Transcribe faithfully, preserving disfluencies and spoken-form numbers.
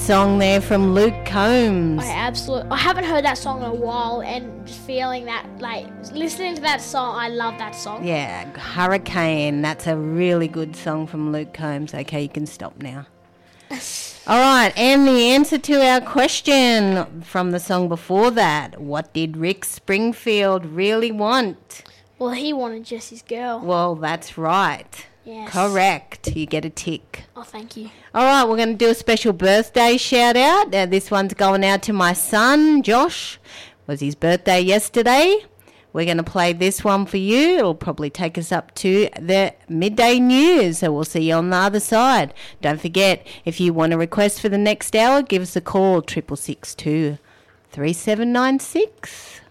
song there from Luke Combs. I absolutely, I haven't heard that song in a while, and just feeling that, like, listening to that song, I love that song. Yeah, Hurricane. That's a really good song from Luke Combs. Okay, you can stop now. All right, and the answer to our question from the song before that, what did Rick Springfield really want? Well, he wanted Jesse's girl. Well, that's right. Yes. Correct. You get a tick. Oh, thank you. All right, we're going to do a special birthday shout out. Uh, this one's going out to my son, Josh. It was his birthday yesterday. We're going to play this one for you. It'll probably take us up to the midday news. So we'll see you on the other side. Don't forget, if you want a request for the next hour, give us a call, triple six two, three seven nine six.